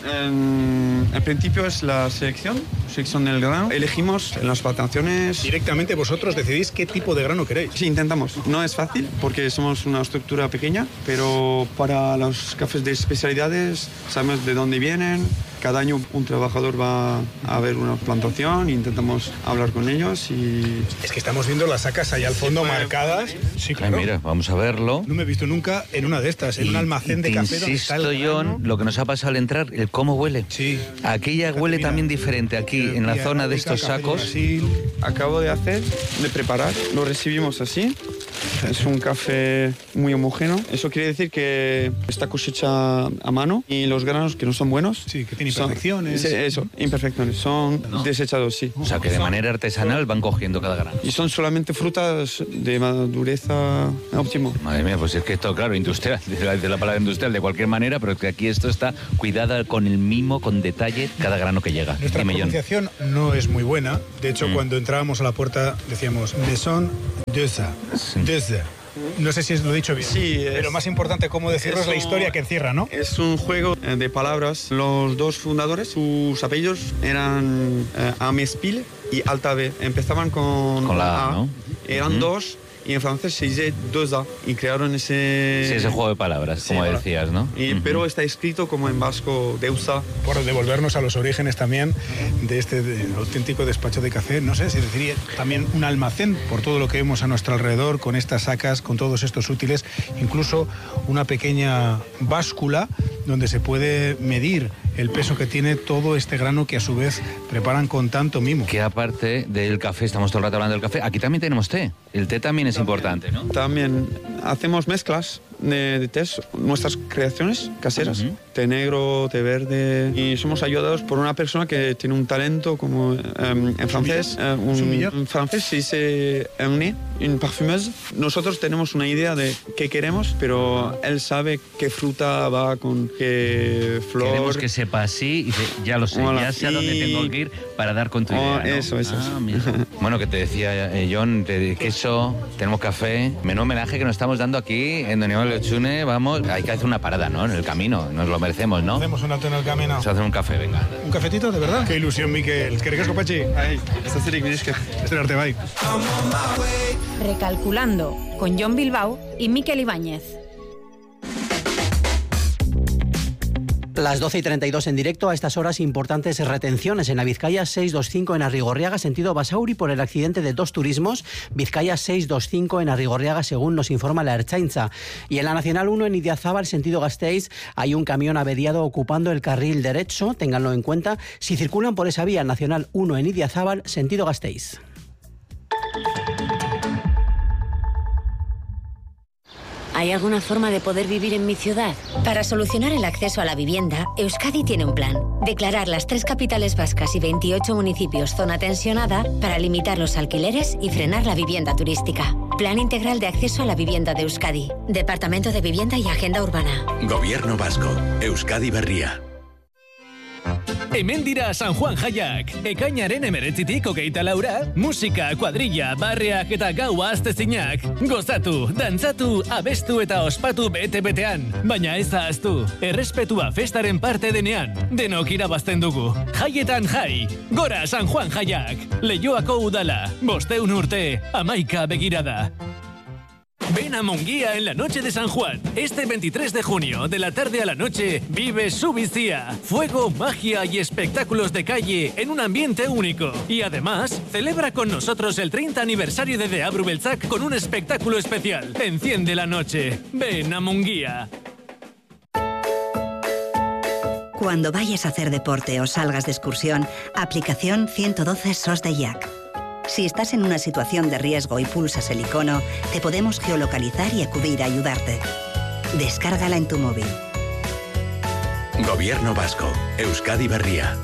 Al principio es la selección del grano. Elegimos en las plantaciones... Directamente vosotros decidís qué tipo de grano queréis. Sí, intentamos. No es fácil porque somos una estructura pequeña, pero para los cafés de especialidades sabemos de dónde vienen. Cada año un trabajador va a ver una plantación e intentamos hablar con ellos y... Es que estamos viendo las sacas ahí al fondo marcadas. Sí, claro. Mira, vamos a verlo. No me he visto nunca en una de estas, en un almacén de café donde está el grano. John, lo que nos ha pasado al entrar, el cómo huele. Sí. Aquí ya huele también diferente, aquí en la zona de estos sacos. Acabo de preparar, lo recibimos así. Es un café muy homogéneo. Eso quiere decir que está cosecha a mano y los granos que no son buenos... Sí, que tienen imperfecciones. Imperfecciones. Son desechados, sí. O sea, que de manera artesanal van cogiendo cada grano. Y son solamente frutas de madureza óptimo. Madre mía, pues es que esto, claro, industrial, de la palabra industrial de cualquier manera, pero que aquí esto está cuidada con el mimo, con detalle, cada grano que llega. Nuestra pronunciación no es muy buena. De hecho, cuando entrábamos a la puerta decíamos Maison Deza. No sé si lo he dicho bien. Sí, pero más importante cómo decirlo es la historia que encierra, ¿no? Es un juego de palabras. Los dos fundadores, sus apellidos eran Amespil y Altavé. Empezaban con la A, ¿no? Eran dos. Y en francés se dice 2A y crearon ese... Sí, ese juego de palabras, como decías, ¿no? Pero está escrito como en vasco Deusa. Por devolvernos a los orígenes también de este auténtico despacho de café. No sé si deciría también un almacén por todo lo que vemos a nuestro alrededor, con estas sacas, con todos estos útiles, incluso una pequeña báscula donde se puede medir el peso que tiene todo este grano que a su vez preparan con tanto mimo. Que aparte del café, estamos todo el rato hablando del café, aquí también tenemos té. El té también es importante, ¿no? También hacemos mezclas de tés, nuestras creaciones caseras. Té negro, té verde. Y somos ayudados por una persona que tiene un talento como en francés. En francés se dice une parfumeuse. Nosotros tenemos una idea de qué queremos, pero él sabe qué fruta va con qué flor. Queremos que sepa así y dice, ya lo sé, ya sé a dónde tengo que ir para dar con tu idea, ¿no? Eso. Bueno, que te decía John, de queso, tenemos café. Menudo homenaje que nos estamos dando aquí en Don Iván Eloizún. Vamos, hay que hacer una parada, ¿no? En el camino, nos lo merecemos, ¿no? Hacemos un alto en el camino. Vamos a hacer un café, venga. ¿Un cafetito, de verdad? Qué ilusión, Miquel. ¿Qué ricasco, Pachi? Ahí, este arte, bye. Recalculando, con John Bilbao y Miquel Ibáñez. Las 12:32 en directo. A estas horas, importantes retenciones en la Vizcaya 625 en Arrigorriaga, sentido Basauri, por el accidente de 2 turismos. Vizcaya 625 en Arrigorriaga, según nos informa la Ertzaintza. Y en la Nacional 1 en Idiazábal, sentido Gasteiz, hay un camión averiado ocupando el carril derecho. Ténganlo en cuenta si circulan por esa vía. Nacional 1 en Idiazábal, sentido Gasteiz. ¿Hay alguna forma de poder vivir en mi ciudad? Para solucionar el acceso a la vivienda, Euskadi tiene un plan. Declarar las 3 capitales vascas y 28 municipios zona tensionada para limitar los alquileres y frenar la vivienda turística. Plan integral de acceso a la vivienda de Euskadi. Departamento de Vivienda y Agenda Urbana. Gobierno vasco. Euskadi Berria. Hemen dira San Juan jaiak. Ekainaren 19tik 24, musika, kuadrilla, barreak eta gaua astezinak. Gozatu, dantzatu, abestu eta ospatu bete-betean. Baina ez ahaztu, errespetua festaren parte denean. Denok irabazten dugu. Jaietan jai. Gora San Juan jaiak. Leioako udala. 500 urte. 11 begirada. Ven a Munguía en la noche de San Juan. Este 23 de junio, de la tarde a la noche, vive su Bizía. Fuego, magia y espectáculos de calle en un ambiente único. Y además, celebra con nosotros el 30 aniversario de Deabru Beltzak con un espectáculo especial. Enciende la noche. Ven a Munguía. Cuando vayas a hacer deporte o salgas de excursión, aplicación 112 SOS de IAC. Si estás en una situación de riesgo y pulsas el icono, te podemos geolocalizar y acudir a ayudarte. Descárgala en tu móvil. Gobierno vasco. Euskadi Berria.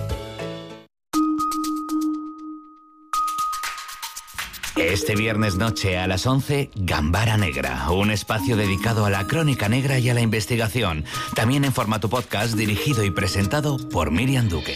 Este viernes noche a las 11, Gambara Negra, un espacio dedicado a la crónica negra y a la investigación, también en formato podcast dirigido y presentado por Miriam Duque.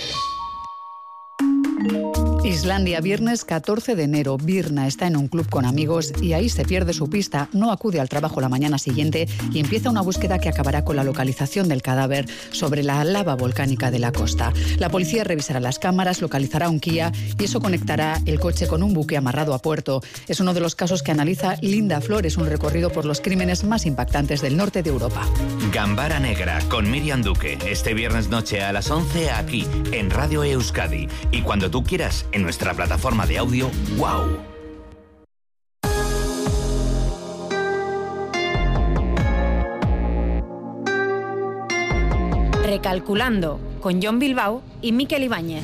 Islandia, viernes 14 de enero. Birna está en un club con amigos y ahí se pierde su pista, no acude al trabajo la mañana siguiente y empieza una búsqueda que acabará con la localización del cadáver sobre la lava volcánica de la costa. La policía revisará las cámaras, localizará un Kia y eso conectará el coche con un buque amarrado a puerto. Es uno de los casos que analiza Linda Flores, un recorrido por los crímenes más impactantes del norte de Europa. Gambara Negra con Miriam Duque, este viernes noche a las 11 aquí en Radio Euskadi y cuando tú quieras en nuestra plataforma de audio WOW. Recalculando con John Bilbao y Mikel Ibáñez.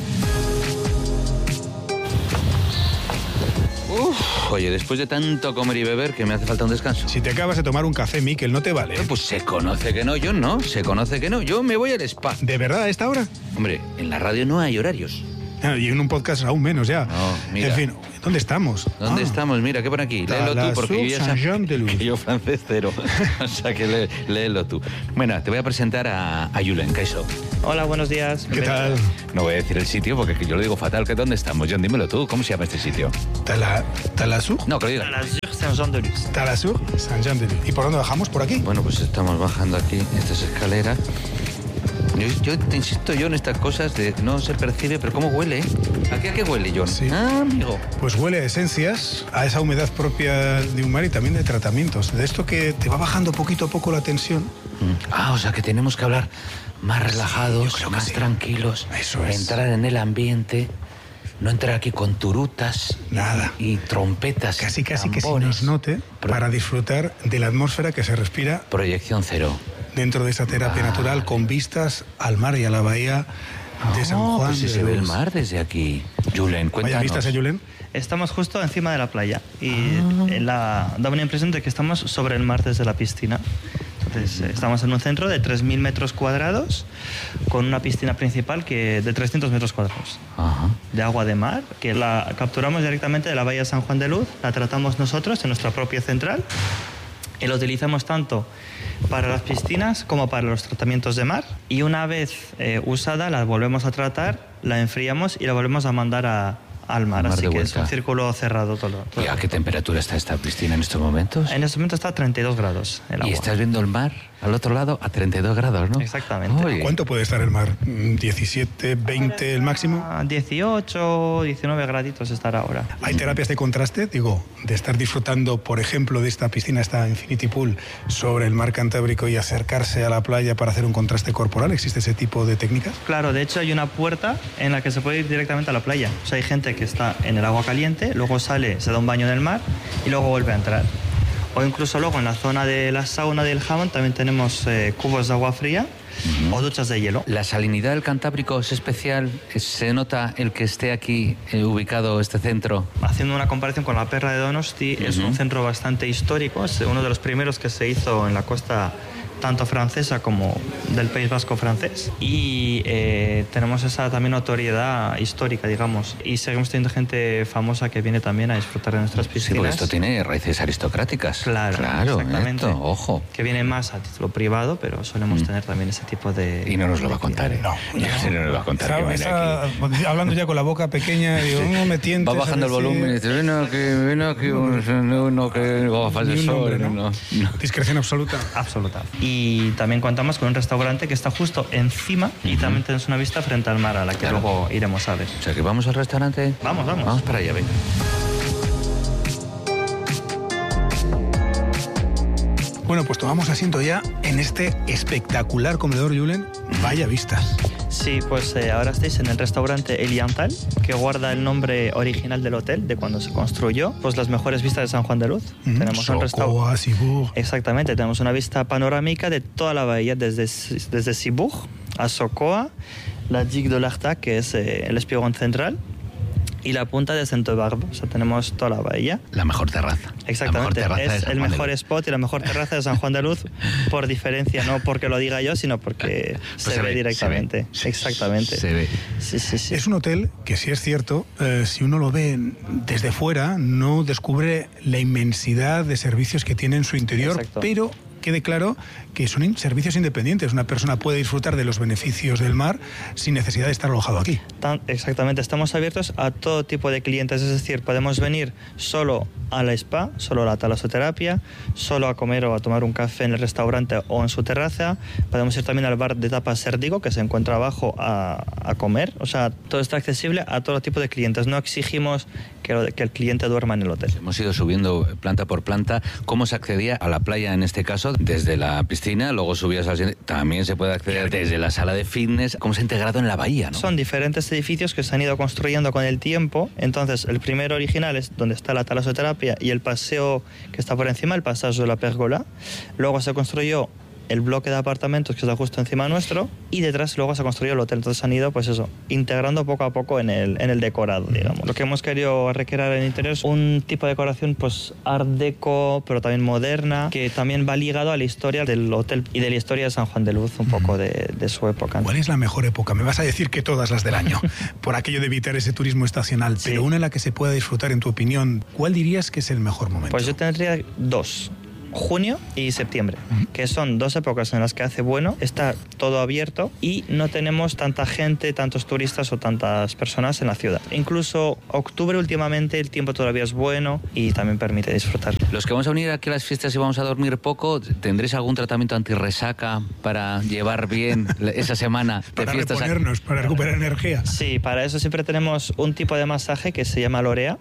Oye, después de tanto comer y beber que me hace falta un descanso. Si te acabas de tomar un café, Mikel, no te vale. Pues se conoce que no, yo no. Se conoce que no. Yo me voy al spa. ¿De verdad a esta hora? Hombre, en la radio no hay horarios. Y en un podcast aún menos ya. No, mira. En fin, ¿dónde estamos? ¿Dónde estamos? Mira, ¿qué pone aquí? Léelo tú, porque yo ya que yo francés cero. O sea que léelo tú. Bueno, te voy a presentar a Julen Caiso. Hola, buenos días. ¿Qué tal? No voy a decir el sitio porque yo lo digo fatal. ¿Dónde estamos? John, dímelo tú. ¿Cómo se llama este sitio? ¿Talasur? No, que lo diga. Talasur, Saint-Jean-de-Luz. Talasur, Saint-Jean-de-Luz. ¿Y por dónde bajamos? ¿Por aquí? Bueno, pues estamos bajando aquí. Esta es escalera. Yo te insisto yo en estas cosas de no se percibe, pero ¿cómo huele? ¿A qué huele, John? Sí. Ah, amigo. Pues huele a esencias, a esa humedad propia de un mar y también de tratamientos. De esto que te va bajando poquito a poco la tensión. O sea que tenemos que hablar más relajados, más tranquilos. Eso es. Entrar en el ambiente, no entrar aquí con turutas. Nada. Y trompetas. Casi que se tambores. nos note para disfrutar de la atmósfera que se respira. Proyección cero. Dentro de esa terapia natural con vistas al mar y a la bahía de San Juan. Pues si se ve el mar desde aquí. Julen, cuéntanos. Vaya vistas, Julen. Estamos justo encima de la playa y da una impresión de que estamos sobre el mar desde la piscina. Entonces, estamos en un centro de 3.000 metros cuadrados con una piscina principal de 300 metros cuadrados de agua de mar, que la capturamos directamente de la bahía de San Juan de Luz, la tratamos nosotros en nuestra propia central y la utilizamos tanto para las piscinas como para los tratamientos de mar. Y una vez usada, la volvemos a tratar, la enfriamos y la volvemos a mandar a al mar, Mar así de que es vuelta. un círculo cerrado todo. ¿Y a qué temperatura está esta piscina en estos momentos? En este momento está a 32 grados el agua. Y estás viendo el mar al otro lado a 32 grados, ¿no? Exactamente. Oye. ¿Cuánto puede estar el mar? ¿17, 20 el máximo? 18, 19 graditos estará ahora. ¿Hay terapias de contraste? Digo, de estar disfrutando, por ejemplo, de esta piscina, esta Infinity Pool, sobre el mar Cantábrico y acercarse a la playa para hacer un contraste corporal. ¿Existe ese tipo de técnicas? Claro, de hecho hay una puerta en la que se puede ir directamente a la playa. O sea, hay gente que está en el agua caliente, luego sale, se da un baño en el mar y luego vuelve a entrar. O incluso luego en la zona de la sauna del Hammond también tenemos cubos de agua fría o duchas de hielo. ¿La salinidad del Cantábrico es especial? ¿Se nota el que esté aquí ubicado este centro? Haciendo una comparación con la Perla de Donosti, es un centro bastante histórico, es uno de los primeros que se hizo en la costa tanto francesa como del País Vasco francés, y tenemos esa también notoriedad histórica, digamos, y seguimos teniendo gente famosa que viene también a disfrutar de nuestras piscinas. Sí, porque esto tiene raíces aristocráticas. Claro, exactamente. Esto, ojo. Que viene más a título privado, pero solemos tener también ese tipo de... Y no nos lo va a contar, ¿eh? No. No nos lo va a contar. Que viene aquí. Hablando ya con la boca pequeña, digo, no me tientes. Va bajando el volumen y dice, ven aquí, uno que gafas de sol. No. Discreción absoluta. Absoluta. Y también contamos con un restaurante que está justo encima y también tenemos una vista frente al mar a la que luego iremos a ver. O sea, que vamos al restaurante. Vamos. Vamos para allá, venga. Bueno, pues tomamos asiento ya en este espectacular comedor, Julen. Vaya vistas. Sí, pues ahora estáis en el restaurante Eliantal, que guarda el nombre original del hotel, de cuando se construyó. Pues las mejores vistas de San Juan de Luz. Tenemos un restaurante. Cibourg. Exactamente, tenemos una vista panorámica de toda la bahía, desde Cibourg a Socoa, la Digue de l'Arta, que es el espigón central, y la punta de Sainte-Barbe. O sea, tenemos toda la bahía. La mejor terraza. Exactamente, es el mejor spot y la mejor terraza de San Juan de Luz, por diferencia, no porque lo diga yo, sino porque se ve directamente. Exactamente. Se ve. Sí. Es un hotel que, sí es cierto, si uno lo ve desde fuera, no descubre la inmensidad de servicios que tiene en su interior. Exacto. Pero quede claro que son servicios independientes. Una persona puede disfrutar de los beneficios del mar sin necesidad de estar alojado aquí. Exactamente, estamos abiertos a todo tipo de clientes, es decir, podemos venir solo a la spa, solo a la talasoterapia, solo a comer o a tomar un café en el restaurante o en su terraza. Podemos ir también al bar de tapas Serdigo, que se encuentra abajo, a comer. O sea, todo está accesible a todo tipo de clientes. No exigimos que el cliente duerma en el hotel. Hemos ido subiendo planta por planta. ¿Cómo se accedía a la playa en este caso? Desde la piscina, luego subías al siguiente. También se puede acceder desde la sala de fitness. ¿Cómo se ha integrado en la bahía, no? Son diferentes edificios que se han ido construyendo con el tiempo. Entonces, el primero original es donde está la talasoterapia y el paseo que está por encima, el pasaje de la Pérgola. Luego se construyó el bloque de apartamentos que está justo encima nuestro, y detrás luego se construyó el hotel. Entonces han ido, pues eso, integrando poco a poco en el decorado, digamos. Lo que hemos querido recrear en el interior es un tipo de decoración pues art deco, pero también moderna, que también va ligado a la historia del hotel y de la historia de San Juan de Luz, un poco de su época. ¿Cuál es la mejor época? Me vas a decir que todas las del año, por aquello de evitar ese turismo estacional, pero una en la que se pueda disfrutar, en tu opinión, ¿cuál dirías que es el mejor momento? Pues yo tendría dos: junio y septiembre, que son dos épocas en las que hace bueno, está todo abierto y no tenemos tanta gente, tantos turistas o tantas personas en la ciudad. Incluso octubre últimamente el tiempo todavía es bueno y también permite disfrutar. Los que vamos a venir aquí a las fiestas y vamos a dormir poco, ¿tendréis algún tratamiento antirresaca para llevar bien esa semana de para fiestas? Reponernos, para recuperar energía. Sí, para eso siempre tenemos un tipo de masaje que se llama Lorea,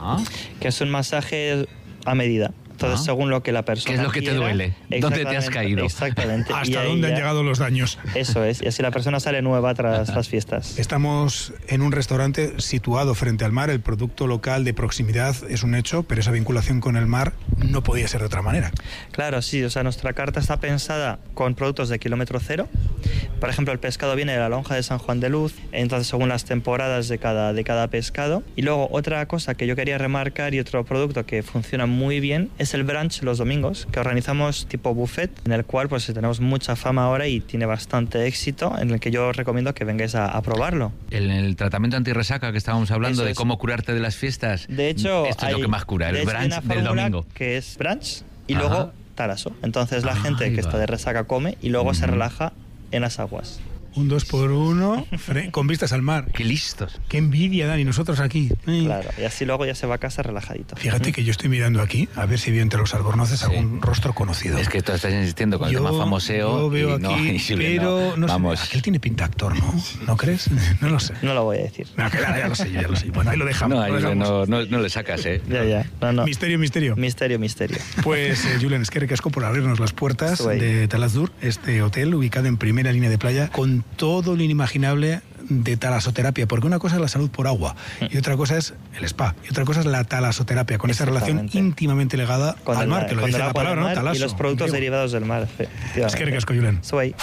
que es un masaje a medida. Entonces, según lo que la persona ¿Qué es lo que quiera, te duele? ¿Dónde te has caído? Exactamente. ¿Hasta dónde han llegado los daños? Eso es, y así la persona sale nueva tras las fiestas. Estamos en un restaurante situado frente al mar. El producto local de proximidad es un hecho, pero esa vinculación con el mar no podía ser de otra manera. Claro, sí, o sea, nuestra carta está pensada con productos de kilómetro cero. Por ejemplo, el pescado viene de la lonja de San Juan de Luz, entonces según las temporadas de cada pescado. Y luego otra cosa que yo quería remarcar y otro producto que funciona muy bien es el brunch los domingos, que organizamos tipo buffet, en el cual pues tenemos mucha fama ahora y tiene bastante éxito, en el que yo os recomiendo que vengáis a probarlo. El tratamiento antirresaca que estábamos hablando, Eso de es. cómo curarte de las fiestas, De hecho, esto es lo que más cura, el brunch del domingo. Que es brunch y Ajá. luego taraso. Entonces la gente que está de resaca come y luego se relaja en las aguas. Un 2x1 con vistas al mar. Qué listos. Qué envidia, Dani, nosotros aquí. Claro, y así luego ya se va a casa relajadito. Fíjate que yo estoy mirando aquí, a ver si veo entre los albornoces algún rostro conocido. Es que tú estás insistiendo con el tema famoseo. Yo veo y no, aquí, pero no vamos. sé, aquel tiene pinta actor, ¿no? ¿No crees? No lo sé. No lo voy a decir. No, que ya lo sé. Bueno, ahí lo dejamos. No le sacas, ¿eh? Ya. No. Misterio. Misterio. Pues, Julen, es que ricasco por abrirnos las puertas de Talazur, este hotel ubicado en primera línea de playa, con todo lo inimaginable de talasoterapia, porque una cosa es la salud por agua y otra cosa es el spa y otra cosa es la talasoterapia, con esa relación íntimamente ligada al mar, que lo dice la palabra, ¿no? Talaso. Y los productos derivados del mar. Es que ricasco, Julen.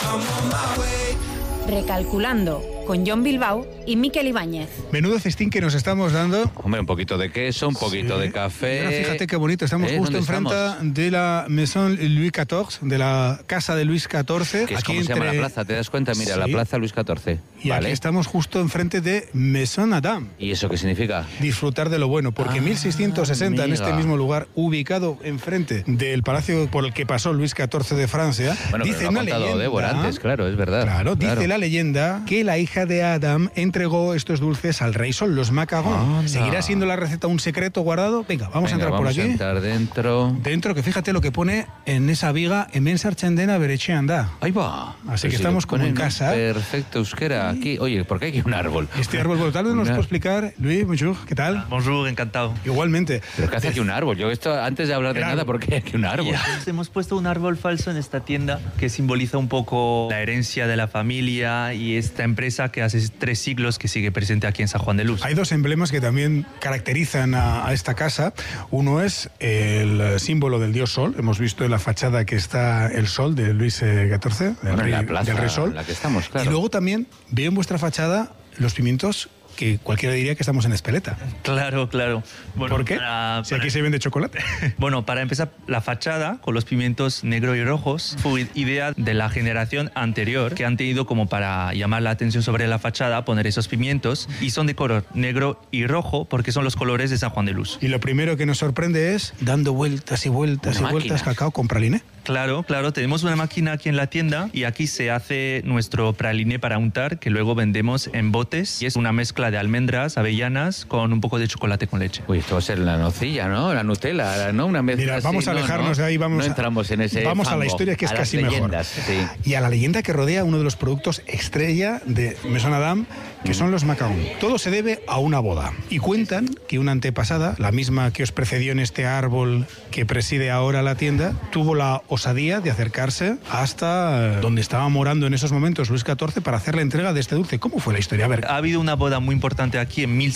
Recalculando, con John Bilbao y Miquel Ibáñez. Menudo cestín que nos estamos dando. Hombre, un poquito de queso, un poquito de café. Ahora fíjate qué bonito, estamos justo enfrente de la Maison Louis XIV, de la casa de Luis XIV. Que es como se llama la plaza, ¿te das cuenta? Mira, la plaza Luis XIV. Y aquí estamos justo enfrente de Maison Adam. ¿Y eso qué significa? Disfrutar de lo bueno, porque en 1660, en este mismo lugar, ubicado enfrente del palacio por el que pasó Luis XIV de Francia, bueno, dice pero lo ha contado Débora antes, claro, es verdad. Claro, dice la leyenda que la hija de Adam entregó estos dulces al rey Sol, los macarons. ¿Seguirá siendo la receta un secreto guardado? Venga, vamos a entrar por aquí. Vamos a entrar dentro. Dentro, que fíjate lo que pone en esa viga, hemen sartzen dena bere etxean da. Ahí va. Así que estamos como en casa. Perfecto, euskera. Aquí, oye, ¿por qué hay un árbol? Este árbol, bueno, tal vez nos puede explicar. Luis, bonjour, ¿qué tal? Bonjour, encantado. Igualmente. ¿Pero qué hace aquí un árbol? Yo esto, antes de hablar de nada, ¿por qué hay aquí un árbol? Hemos puesto un árbol falso en esta tienda que simboliza un poco la herencia de la familia y esta empresa que hace 3 siglos que sigue presente aquí en San Juan de Luz. Hay 2 emblemas que también caracterizan a esta casa. Uno es el símbolo del dios Sol. Hemos visto en la fachada que está el Sol de Luis XIV, del rey Sol. En la que estamos, claro. Y luego también veo en vuestra fachada los pimientos que cualquiera diría que estamos en Espeleta. Claro. Bueno, ¿por qué? Si aquí se vende chocolate. Bueno, para empezar, la fachada con los pimientos negros y rojos fue idea de la generación anterior, que han tenido como para llamar la atención sobre la fachada, poner esos pimientos, y son de color negro y rojo porque son los colores de San Juan de Luz. Y lo primero que nos sorprende es dando vueltas y vueltas y vueltas cacao con praliné. Claro, tenemos una máquina aquí en la tienda y aquí se hace nuestro praliné para untar, que luego vendemos en botes, y es una mezcla de almendras, avellanas con un poco de chocolate con leche. Uy, esto va a ser la nocilla, ¿no? La Nutella, ¿no? Una mezcla. Mira, vamos a alejarnos de ahí, no entramos en ese vamos fango, a la historia, que es casi leyendas, mejor. Sí. Y a la leyenda que rodea uno de los productos estrella de Maison Adam, que son los macarons. Todo se debe a una boda. Y cuentan que una antepasada, la misma que os precedió en este árbol que preside ahora la tienda, tuvo la osadía de acercarse hasta donde estaba morando en esos momentos Luis XIV para hacer la entrega de este dulce. ¿Cómo fue la historia? A ver. Ha habido una boda muy importante aquí en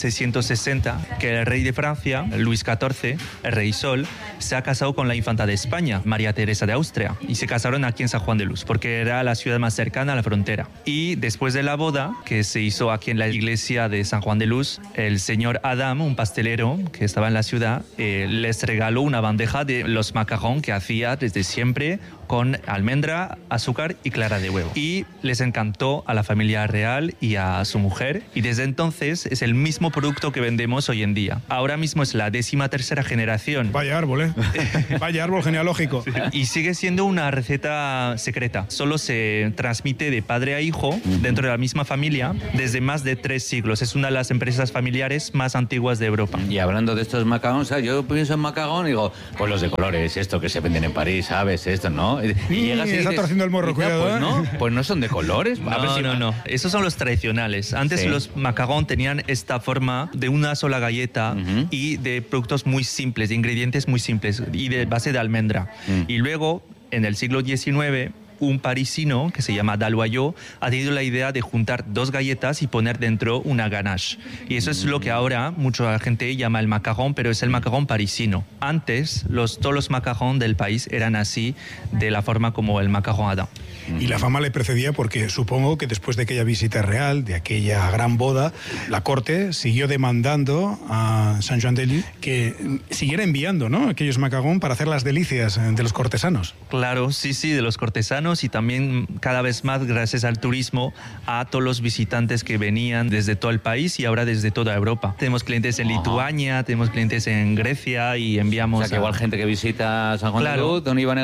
1660, que el rey de Francia, Luis XIV, el rey Sol, se ha casado con la infanta de España, María Teresa de Austria, y se casaron aquí en San Juan de Luz, porque era la ciudad más cercana a la frontera. Y después de la boda, que se hizo aquí en la iglesia de San Juan de Luz, el señor Adam, un pastelero que estaba en la ciudad, les regaló una bandeja de los macarons que hacía desde siempre, con almendra, azúcar y clara de huevo. Y les encantó a la familia real y a su mujer, y desde entonces es el mismo producto que vendemos hoy en día. Ahora mismo es la 13ª generación. Vaya árbol, Vaya árbol genealógico. Sí. Y sigue siendo una receta secreta. Solo se transmite de padre a hijo dentro de la misma familia desde más de 3 siglos. Es una de las empresas familiares más antiguas de Europa. Y hablando de estos macarons, yo pienso en macarón y digo, pues los de colores, esto que se venden en París, ¿sabes? Esto, ¿no? Y llegas y está torciendo el morro, cuidado, pues no son de colores. No. Esos son los tradicionales. Antes los macarons tenían esta forma de una sola galleta y de productos muy simples, de ingredientes muy simples y de base de almendra. Y luego, en el siglo XIX, un parisino que se llama Dalloyau ha tenido la idea de juntar 2 galletas y poner dentro una ganache. Y eso es lo que ahora mucha gente llama el macaron, pero es el macaron parisino. Antes, todos los macarons del país eran así, de la forma como el macaron Adam. Y la fama le precedía porque supongo que después de aquella visita real, de aquella gran boda, la corte siguió demandando a Saint Jean de Luz que siguiera enviando, ¿no?, aquellos macarons para hacer las delicias de los cortesanos. Claro, sí, de los cortesanos humanos y también cada vez más gracias al turismo a todos los visitantes que venían desde todo el país y ahora desde toda Europa. Tenemos clientes en Lituania, tenemos clientes en Grecia y enviamos... O sea, que igual gente que visita San Juan de Luz, don Iván,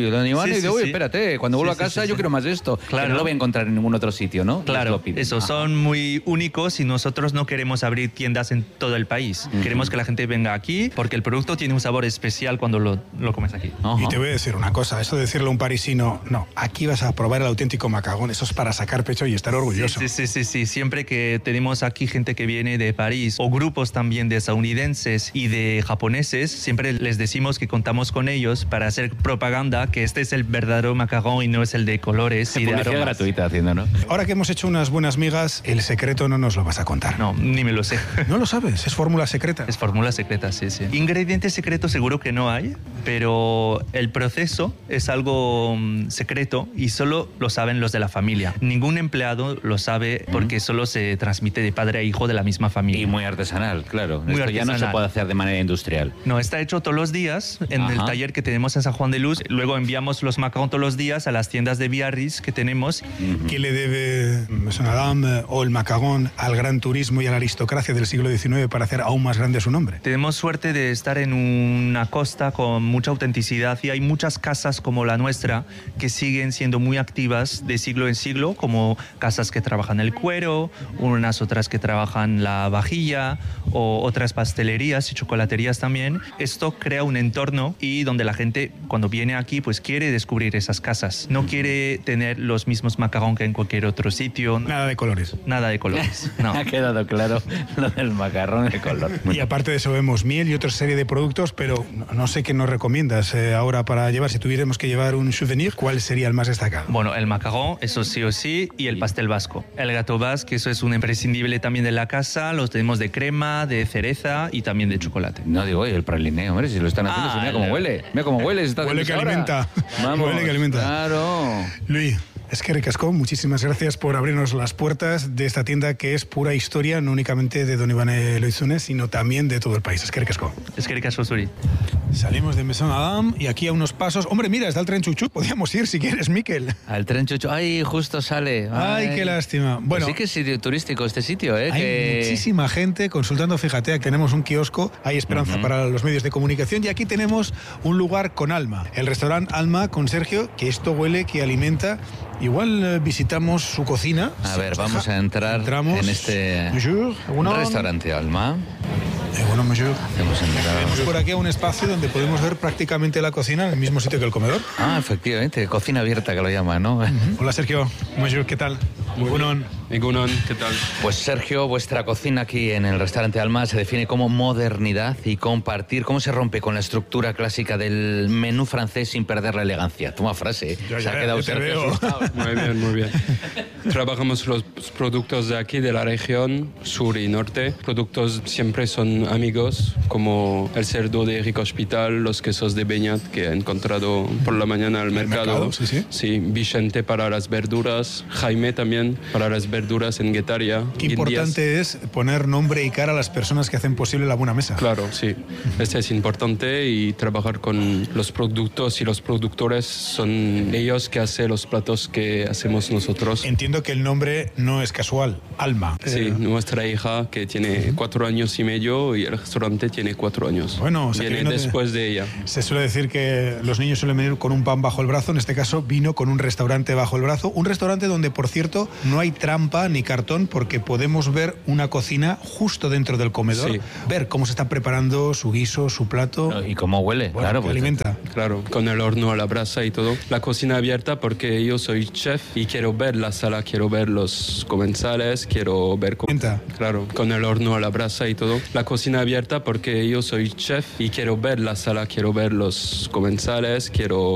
espérate, cuando vuelvo a casa yo quiero más de esto. Claro. Que no lo voy a encontrar en ningún otro sitio, ¿no? Claro, eso, son muy únicos y nosotros no queremos abrir tiendas en todo el país. Queremos que la gente venga aquí porque el producto tiene un sabor especial cuando lo comes aquí. Y te voy a decir una cosa, eso de decirle a un parisino, no, aquí vas a probar el auténtico macagón, eso es para sacar pecho y estar orgulloso. Sí, siempre que tenemos aquí gente que viene de París o grupos también de estadounidenses y de japoneses, siempre les decimos que contamos con ellos para hacer propaganda, que este es el verdadero macarrón y no es el de colores y de aromas. Gratuita haciendo, ¿no? Ahora que hemos hecho unas buenas migas, el secreto no nos lo vas a contar. No, ni me lo sé. ¿No lo sabes? ¿Es fórmula secreta? Es fórmula secreta, sí. Ingredientes secretos seguro que no hay, pero el proceso es algo secreto y solo lo saben los de la familia. Ningún empleado lo sabe porque solo se transmite de padre a hijo de la misma familia. Y muy artesanal, claro. Esto ya no se puede hacer de manera industrial. No, está hecho todos los días en el taller que tenemos en San Juan de Luz. Luego enviamos los macarons todos los días a las tiendas de Biarritz que tenemos. ¿Qué le debe Maison Adam o el macarón al gran turismo y a la aristocracia del siglo XIX para hacer aún más grande su nombre? Tenemos suerte de estar en una costa con mucha autenticidad y hay muchas casas como la nuestra que siguen siendo muy activas de siglo en siglo, como casas que trabajan el cuero, unas otras que trabajan la vajilla o otras pastelerías y chocolaterías también. Esto crea un entorno y donde la gente cuando viene aquí pues quiere descubrir esas casas. No quiere tener los mismos macarons que en cualquier otro sitio. Nada de colores. Nada de colores, no. Ha quedado claro lo del macarrón de color. Y aparte de eso vemos miel y otra serie de productos, pero no sé qué nos recomiendas ahora para llevar. Si tuviéramos que llevar un souvenir, ¿cuál sería el más destacado? Bueno, el macarón, eso sí o sí, y el pastel vasco. El gato basque, eso es un imprescindible también de la casa. Los tenemos de crema, de cereza y también de chocolate. No digo, el pralineo, hombre, si lo están haciendo, mira cómo huele. Mira cómo huele. Huele que alimenta. Vamos, huele que alimenta. Claro. Luis, es que ricasco, muchísimas gracias por abrirnos las puertas de esta tienda que es pura historia, no únicamente de don Iván Loizune, sino también de todo el país. Es que ricasco. Es que ricasco, Suri. Salimos de Maison Adam y aquí a unos pasos... Hombre, mira, está el tren Chuchu, podríamos ir si quieres, Miquel. Al tren Chuchu, ay, justo sale. Ay, qué lástima. Bueno, pues sí que es sitio turístico este sitio, ¿eh? Hay muchísima gente consultando, fíjate, aquí tenemos un kiosco, hay esperanza para los medios de comunicación y aquí tenemos un lugar con alma, el restaurante Alma con Sergio, que esto huele, que alimenta. Igual visitamos su cocina. A ver, vamos a entrar en este restaurante Alma. Bueno, monsieur. Tenemos por aquí a un espacio donde podemos ver prácticamente la cocina en el mismo sitio que el comedor. Ah, efectivamente, cocina abierta que lo llaman, ¿no? Hola, Sergio. Monsieur, ¿qué tal? Egunon, ¿qué tal? Pues Sergio, vuestra cocina aquí en el restaurante Alma se define como modernidad y compartir. ¿Cómo se rompe con la estructura clásica del menú francés sin perder la elegancia? Toma frase. Se ha quedado Sergio asustado. Muy bien. Trabajamos los productos de aquí, de la región, sur y norte. Productos siempre son amigos, como el cerdo de Rico Hospital, los quesos de Beñat que he encontrado por la mañana al mercado. Sí, Vicente para las verduras, Jaime también para las verduras en Guetaria. Qué importante es poner nombre y cara a las personas que hacen posible la buena mesa. Claro, sí. Este es importante y trabajar con los productos y los productores son ellos que hacen los platos que hacemos nosotros. Entiendo que el nombre no es casual, Alma. Sí, nuestra hija que tiene 4 años y medio y el restaurante tiene 4 años. Bueno, o sea, viene después de ella. Se suele decir que los niños suelen venir con un pan bajo el brazo, en este caso vino con un restaurante bajo el brazo, un restaurante donde, por cierto, no hay trampa ni cartón porque podemos ver una cocina justo dentro del comedor, ver cómo se está preparando su guiso, su plato. Y cómo huele, bueno, claro. Pues alimenta. Claro, con el horno a la brasa y todo. La cocina abierta porque yo soy chef y quiero ver la sala, quiero ver los comensales, quiero ver... Claro, con el horno a la brasa y todo. La cocina abierta porque yo soy chef y quiero ver la sala, quiero ver los comensales, quiero